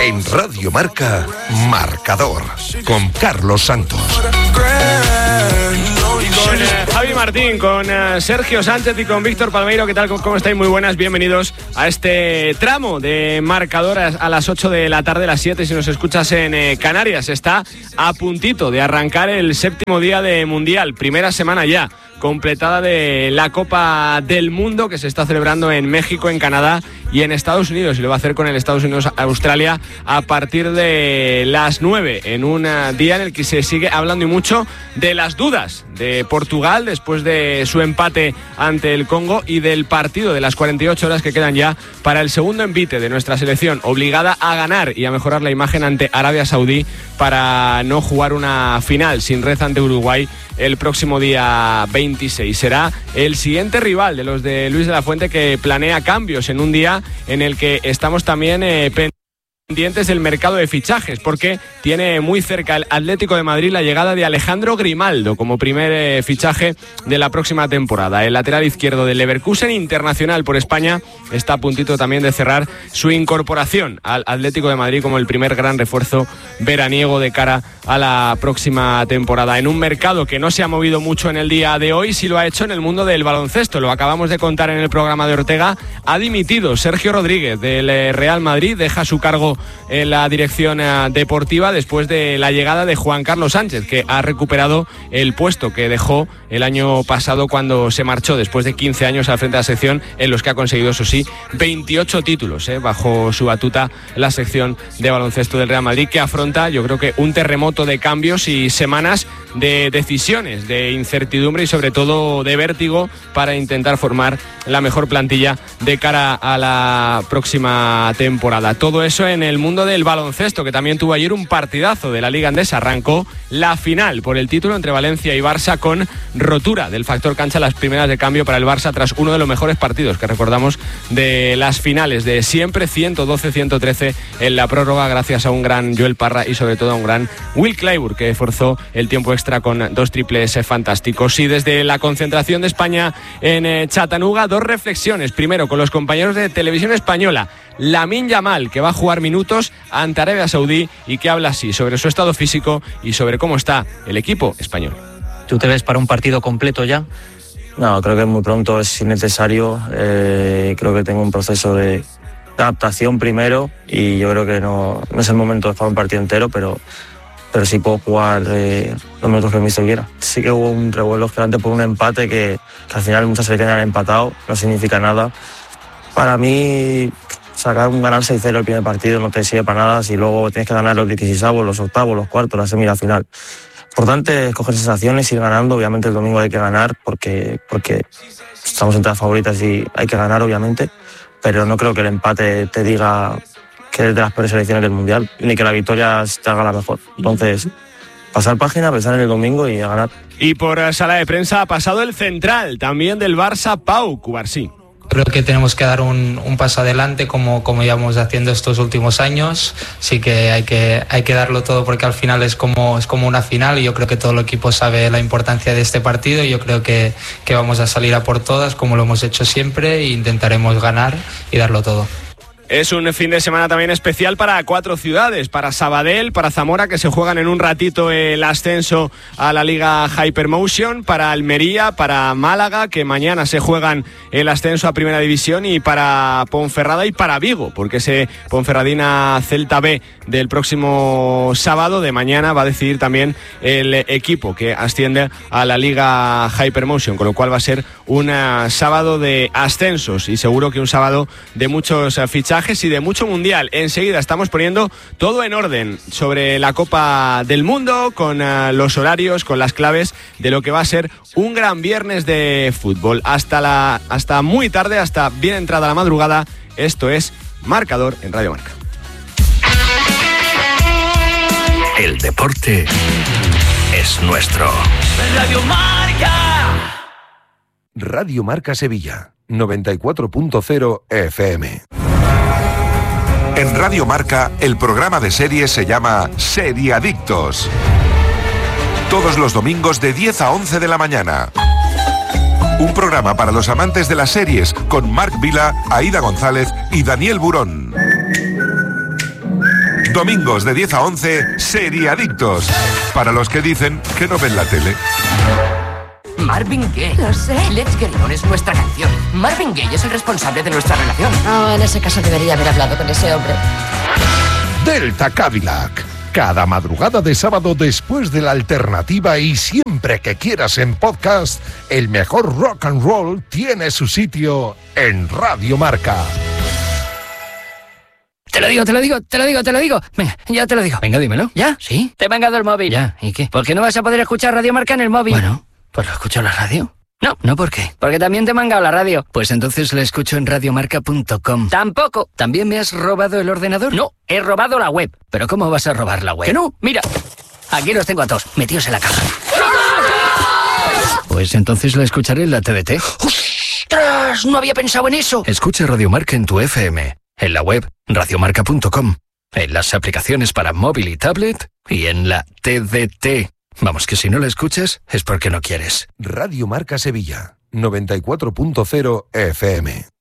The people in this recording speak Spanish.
En Radio Marca, Marcador, con Carlos Santos. Con Javi Martín, con Sergio Sánchez y con Víctor Palmeiro. ¿Qué tal? ¿Cómo estáis? Muy buenas, bienvenidos a este tramo de Marcador a las 8 de la tarde, las 7 si nos escuchas en Canarias. Está a puntito de arrancar el séptimo día de Mundial, primera semana ya completada de la Copa del Mundo que se está celebrando en México, en Canadá y en Estados Unidos, y lo va a hacer con el Estados Unidos-Australia a partir de las 9, en un día en el que se sigue hablando y mucho de las dudas de Portugal después de su empate ante el Congo y del partido de las 48 horas que quedan ya para el segundo envite de nuestra selección, obligada a ganar y a mejorar la imagen ante Arabia Saudí para no jugar una final sin red ante Uruguay el próximo día 26. Será el siguiente rival de los de Luis de la Fuente, que planea cambios en un día en el que estamos también pendientes del mercado de fichajes, porque tiene muy cerca el Atlético de Madrid la llegada de Alejandro Grimaldo como primer fichaje de la próxima temporada. El lateral izquierdo del Leverkusen, internacional por España, está a puntito también de cerrar su incorporación al Atlético de Madrid como el primer gran refuerzo veraniego de cara a la próxima temporada. En un mercado que no se ha movido mucho en el día de hoy, sí lo ha hecho en el mundo del baloncesto. Lo acabamos de contar en el programa de Ortega. Ha dimitido Sergio Rodríguez del Real Madrid, deja su cargo en la dirección deportiva después de la llegada de Juan Carlos Sánchez, que ha recuperado el puesto que dejó el año pasado cuando se marchó después de 15 años al frente de la sección, en los que ha conseguido, eso sí, 28 títulos bajo su batuta la sección de baloncesto del Real Madrid, que afronta, yo creo que un terremoto de cambios y semanas de decisiones, de incertidumbre y sobre todo de vértigo para intentar formar la mejor plantilla de cara a la próxima temporada. Todo eso en el mundo del baloncesto, que también tuvo ayer un partidazo de la Liga Endesa. Arrancó la final por el título entre Valencia y Barça con rotura del factor cancha, las primeras de cambio para el Barça tras uno de los mejores partidos que recordamos de las finales de siempre, 112-113 en la prórroga, gracias a un gran Joel Parra y sobre todo a un gran Will Clyburn, que forzó el tiempo extra con dos triples fantásticos. Y desde la concentración de España en Chattanooga, dos reflexiones. Primero, con los compañeros de Televisión Española, Lamine Yamal, que va a jugar minutos ante Arabia Saudí y que habla así sobre su estado físico y sobre cómo está el equipo español. ¿Tú te ves para un partido completo ya? No, creo que es muy pronto, es innecesario. Creo que tengo un proceso de adaptación primero y yo creo que no es el momento de jugar un partido entero, pero sí puedo jugar los minutos que el míster quiera. Sí que hubo un revuelo gigante por un empate que al final muchas selecciones han empatado, no significa nada. Para mí, ganar 6-0 el primer partido no te sirve para nada si luego tienes que ganar los 16avos, los octavos, los cuartos, la semi, la final. Importante es coger sensaciones, ir ganando. Obviamente el domingo hay que ganar porque estamos entre las favoritas y hay que ganar, obviamente, pero no creo que el empate te diga que es de las peores selecciones del Mundial, ni que la victoria te haga la mejor. Entonces, pasar página, pensar en el domingo y a ganar. Y por sala de prensa ha pasado el central, también del Barça, Pau Cubarsí. Creo que tenemos que dar un paso adelante como llevamos haciendo estos últimos años. Sí que hay que darlo todo porque al final es como una final y yo creo que todo el equipo sabe la importancia de este partido y yo creo que vamos a salir a por todas como lo hemos hecho siempre e intentaremos ganar y darlo todo. Es un fin de semana también especial para 4 ciudades, para Sabadell, para Zamora, que se juegan en un ratito el ascenso a la Liga Hypermotion, para Almería, para Málaga, que mañana se juegan el ascenso a Primera División, y para Ponferrada y para Vigo, porque ese Ponferradina Celta B del próximo sábado de mañana va a decidir también el equipo que asciende a la Liga Hypermotion, con lo cual va a ser un sábado de ascensos y seguro que un sábado de muchos fichajes y de mucho mundial. Enseguida estamos poniendo todo en orden sobre la Copa del Mundo, con los horarios, con las claves de lo que va a ser un gran viernes de fútbol. Hasta muy tarde, hasta bien entrada la madrugada. Esto es Marcador en Radio Marca. El deporte es nuestro. Radio Marca. Radio Marca Sevilla, 94.0 FM. En Radio Marca, el programa de series se llama Seriadictos. Todos los domingos de 10 a 11 de la mañana. Un programa para los amantes de las series con Marc Vila, Aida González y Daniel Burón. Domingos de 10 a 11, Seriadictos. Para los que dicen que no ven la tele. Marvin Gaye. Lo sé. Let's Get It On es nuestra canción. Marvin Gaye es el responsable de nuestra relación. En ese caso debería haber hablado con ese hombre. Delta Cadillac. Cada madrugada de sábado después de la alternativa y siempre que quieras en podcast, el mejor rock and roll tiene su sitio en Radio Marca. Te lo digo. Venga, ya te lo digo. Venga, dímelo. ¿Ya? ¿Sí? Te he mangado el móvil. Ya, ¿y qué? ¿Por qué no vas a poder escuchar Radio Marca en el móvil? Bueno, pues lo escucho en la radio. No, ¿por qué? Porque también te he mangado la radio. Pues entonces la escucho en radiomarca.com. Tampoco. ¿También me has robado el ordenador? No, he robado la web. ¿Pero cómo vas a robar la web? Que no, mira. Aquí los tengo a todos, metidos en la caja. Pues entonces la escucharé en la TDT. ¡Ostras! No había pensado en eso. Escucha Radio Marca en tu FM, en la web radiomarca.com, en las aplicaciones para móvil y tablet y en la TDT. Vamos, que si no la escuchas es porque no quieres. Radio Marca Sevilla, 94.0 FM.